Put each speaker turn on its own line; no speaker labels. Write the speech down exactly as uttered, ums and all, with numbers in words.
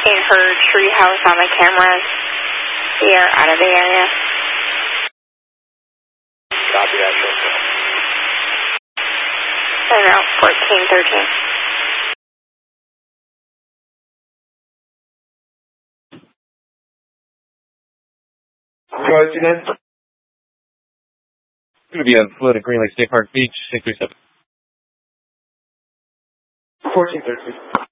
fourteen for Treehouse on the cameras. We are out of the area.
Copy that, sure.
And now fourteen thirteen.
Go ahead, again.
Going to be on flood at Green Lake State Park Beach, six three seven.
fourteen thirteen.